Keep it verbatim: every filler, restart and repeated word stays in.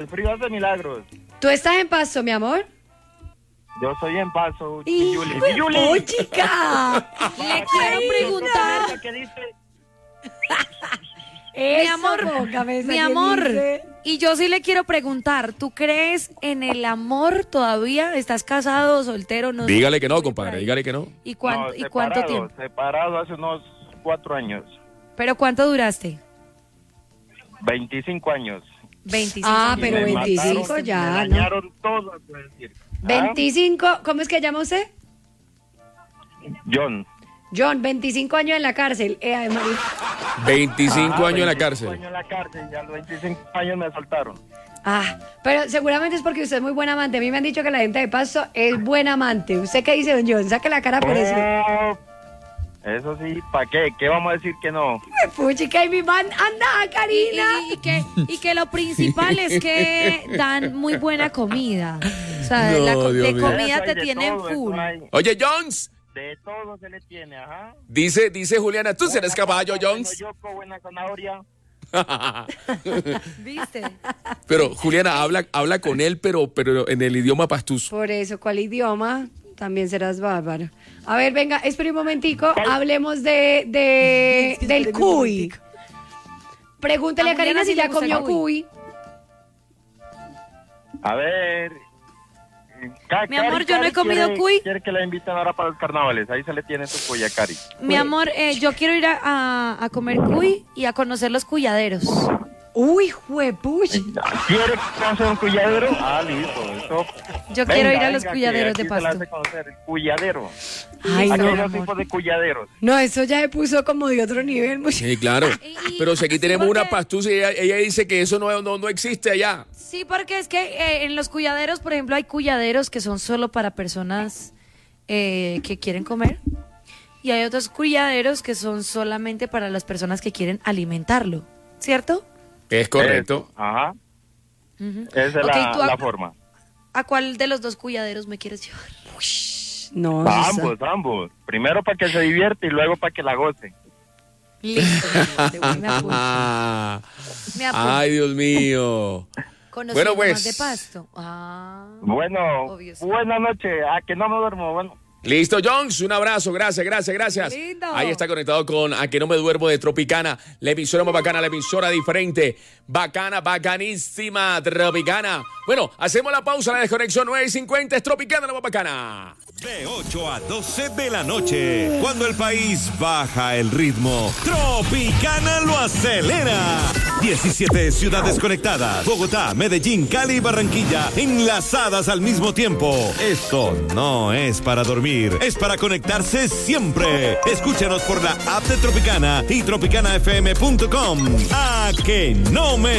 frío hace milagros. ¿Tú estás en Pasto, mi amor? Yo soy en Paso. ¡Y ¡Oh, chica! Le quiero preguntar. ¿Qué dice? Mi amor, mi amor, y yo sí le quiero preguntar, ¿tú crees en el amor todavía? ¿Estás casado, soltero? No dígale sé, que no, compadre, dígale que no. ¿Y cuánto, No, ¿y cuánto separado, tiempo? Separado hace unos cuatro años. ¿Pero cuánto duraste? veinticinco años. veinticinco. Ah, Y pero me veinticinco mataron, ya, me ¿no? dañaron todo, puedo decir. ¿Ah? veinticinco, ¿cómo es que llama usted? John. John, veinticinco años en la cárcel. Eh, ay, María. veinticinco Ah, años en la veinticinco cárcel. años en la cárcel, y a los veinticinco años me soltaron. Ah, pero seguramente es porque usted es muy buen amante. A mí me han dicho que la gente de Pasto es buen amante. ¿Usted qué dice, don John? Saque la cara por eso. Oh, eso sí, ¿para qué? ¿Qué vamos a decir que no? Puchica, y mi man anda, Y, Karina. y- y que, y que lo principal es que dan muy buena comida. O sea, No, la co- Dios de mío. comida Eso hay te de tienen todo, eso full. hay- Oye, Jones, De todo se le tiene, ajá. dice, dice Juliana, ¿tú serás Buena caballo, papa, Jones? Bueno, yoco, buena zanahoria. ¿Viste? Pero Juliana, habla, habla con él, pero, pero en el idioma pastuso. Por eso, ¿cuál idioma? También serás bárbaro. A ver, venga, espera un momentico. Hablemos de, de del cuy. Pregúntale A a Karina Juliana si sí ya le gusta el comió cuy. cuy. A ver. Ca- Mi amor, Cari, yo no he Cari comido quiere- cuy. Quiere que la inviten ahora para los carnavales. Ahí se le tiene su cuy a Cari. Mi amor, eh, yo quiero ir a, a- a comer cuy y a conocer los cuyaderos. Uy, juepuch. ¿Quiere conocer un cuyadero? Ah, listo. Eso. Yo quiero ir a los venga, cuyaderos que de aquí se la Pasto. hace conocer, el cuyadero. Ay, Aquí no, hay dos amor. tipos de cuyaderos. No, eso ya se puso como de otro nivel. much- Sí, claro. Y- Pero si aquí tenemos porque- una pastusa y ella, ella dice que eso no, no, no existe allá. Sí, porque es que eh, en los cuyaderos, por ejemplo, hay cuyaderos que son solo para personas eh, que quieren comer. Y hay otros cuyaderos que son solamente para las personas que quieren alimentarlo. ¿Cierto? Es correcto. Eso, ajá. Ujú. Esa es Ok, la, ¿tú a- la forma. ¿A cuál de los dos cuyaderos me quieres llevar? No, A eso ambos, ambos. Primero para que se divierte y luego para que la goce. Listo, mi amor, de buena me apunto. Ah, Me apunto. ay, Dios mío. Conociendo bueno, pues. más de Pasto. Ah. Bueno, Obvio, sí. buenas noches. Ah, que no me duermo. Bueno. Listo, Jones, un abrazo, gracias, gracias, gracias. Lindo. Ahí está conectado con A que no me duermo de Tropicana, la emisora más bacana, la emisora diferente, bacana, bacanísima, Tropicana. Bueno, hacemos la pausa, la desconexión nueve cincuenta, es Tropicana, la más bacana. De ocho a doce de la noche, cuando el país baja el ritmo, Tropicana lo acelera. diecisiete ciudades conectadas, Bogotá, Medellín, Cali y Barranquilla, enlazadas al mismo tiempo. Esto no es para dormir, es para conectarse siempre. Escúchanos por la app de Tropicana y tropicana f m punto com. A que no me